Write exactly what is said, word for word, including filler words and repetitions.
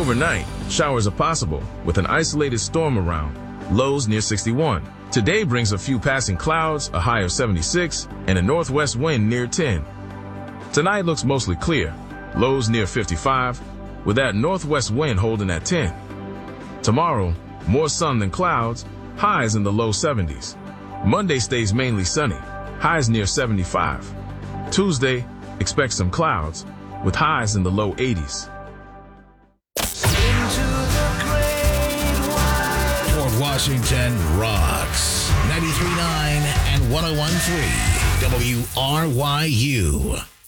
Overnight, showers are possible with an isolated storm around, lows near sixty-one. Today brings a few passing clouds, a high of seventy-six, and a northwest wind near ten. Tonight looks mostly clear, lows near fifty-five, with that northwest wind holding at ten. Tomorrow, more sun than clouds, highs in the low seventies. Monday stays mainly sunny, highs near seventy-five. Tuesday, expect some clouds, with highs in the low eighties. Port Washington rocks. ninety-three point nine and one oh one point three W R Y U.